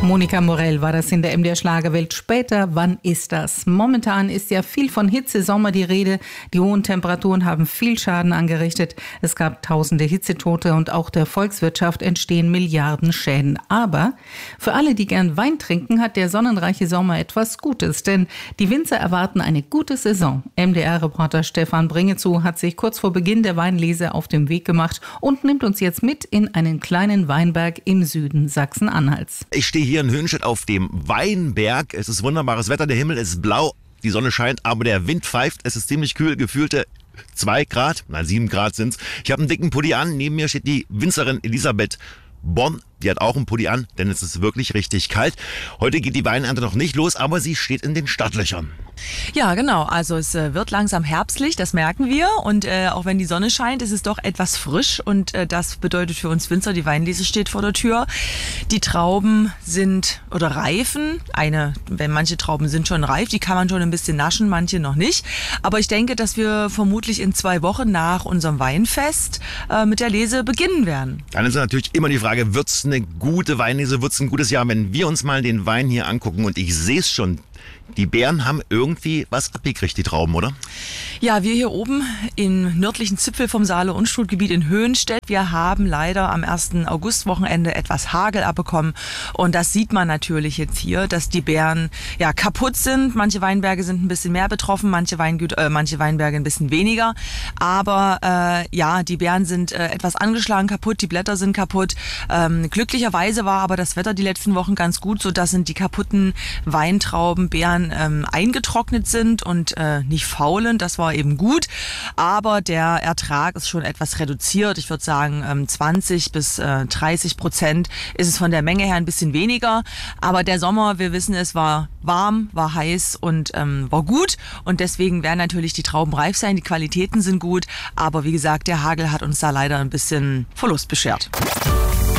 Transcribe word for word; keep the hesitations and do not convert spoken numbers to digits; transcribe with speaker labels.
Speaker 1: Monika Morell war das in der M D R Schlagerwelt. Später, wann ist das? Momentan ist ja viel von Hitze, Sommer die Rede. Die hohen Temperaturen haben viel Schaden angerichtet. Es gab tausende Hitzetote und auch der Volkswirtschaft entstehen Milliarden Schäden. Aber für alle, die gern Wein trinken, hat der sonnenreiche Sommer etwas Gutes. Denn die Winzer erwarten eine gute Saison. M D R-Reporter Stefan Bringezu hat sich kurz vor Beginn der Weinlese auf den Weg gemacht und nimmt uns jetzt mit in einen kleinen Weinberg im Süden Sachsen-Anhalts.
Speaker 2: Ich stehe hier in Höhenstedt auf dem Weinberg. Es ist wunderbares Wetter, der Himmel ist blau, die Sonne scheint, aber der Wind pfeift. Es ist ziemlich kühl, gefühlte zwei Grad, nein sieben Grad sind's. Ich habe einen dicken Pulli an, neben mir steht die Winzerin Elisabeth Bonn. Die hat auch einen Pulli an, denn es ist wirklich richtig kalt. Heute geht die Weinernte noch nicht los, aber sie steht in den Startlöchern.
Speaker 3: Ja, genau. Also es äh, wird langsam herbstlich, das merken wir. Und äh, auch wenn die Sonne scheint, ist es doch etwas frisch. Und äh, das bedeutet für uns Winzer, die Weinlese steht vor der Tür. Die Trauben sind oder reifen. Eine, wenn manche Trauben sind schon reif, die kann man schon ein bisschen naschen, manche noch nicht. Aber ich denke, dass wir vermutlich in zwei Wochen nach unserem Weinfest äh, mit der Lese beginnen werden.
Speaker 2: Dann ist natürlich immer die Frage, wird's eine gute Weinlese, wird's ein gutes Jahr, wenn wir uns mal den Wein hier angucken. Und ich sehe es schon. Die Beeren haben irgendwie was abgekriegt, die Trauben, oder?
Speaker 3: Ja, wir hier oben im nördlichen Zipfel vom Saale-Unstrut-Gebiet in Höhenstedt, wir haben leider am ersten August-Wochenende etwas Hagel abbekommen. Und das sieht man natürlich jetzt hier, dass die Beeren ja kaputt sind. Manche Weinberge sind ein bisschen mehr betroffen, manche, Weingüter, äh, manche Weinberge ein bisschen weniger. Aber äh, ja, die Beeren sind äh, etwas angeschlagen, kaputt, die Blätter sind kaputt. Ähm, glücklicherweise war aber das Wetter die letzten Wochen ganz gut, sodass sind die kaputten Weintrauben, Beeren ähm, eingetrocknet sind und äh, nicht faulen. Das war eben gut. Aber der Ertrag ist schon etwas reduziert. Ich würde sagen, ähm, zwanzig bis dreißig Prozent ist es von der Menge her ein bisschen weniger. Aber der Sommer, wir wissen, es war warm, war heiß und ähm, war gut. Und deswegen werden natürlich die Trauben reif sein. Die Qualitäten sind gut. Aber wie gesagt, der Hagel hat uns da leider ein bisschen Verlust beschert.